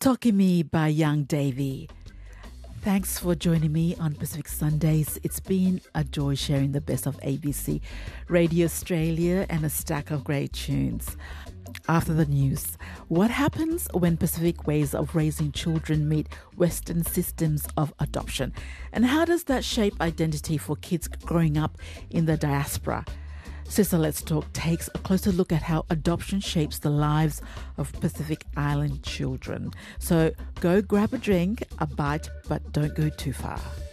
Tokimi by Young Davy. Thanks for joining me on Pacific Sundays. It's been a joy sharing the best of ABC Radio Australia and a stack of great tunes. After the news, what happens when Pacific ways of raising children meet Western systems of adoption? And how does that shape identity for kids growing up in the diaspora? Sister Let's Talk takes a closer look at how adoption shapes the lives of Pacific Island children. So go grab a drink, a bite, but don't go too far.